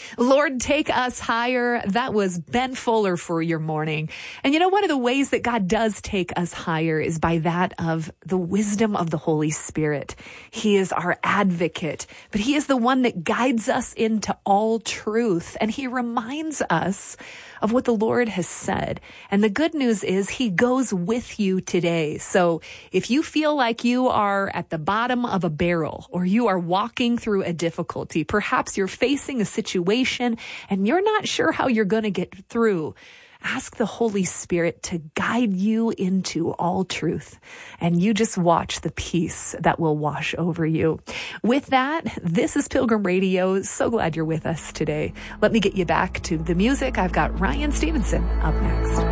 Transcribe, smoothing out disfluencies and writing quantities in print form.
Lord, take us higher. That was Ben Fuller for your morning. And you know, one of the ways that God does take us higher is by that of the wisdom of the Holy Spirit. He is our advocate, but he is the one that guides us into all truth. And he reminds us of what the Lord has said. And the good news is he goes with you today. So if you feel like you are at the bottom of a barrel or you are walking through a difficulty, perhaps you're facing a situation and you're not sure how you're going to get through, ask the Holy Spirit to guide you into all truth, and you just watch the peace that will wash over you. With that, this is Pilgrim Radio. So glad you're with us today. Let me get you back to the music. I've got Ryan Stevenson up next.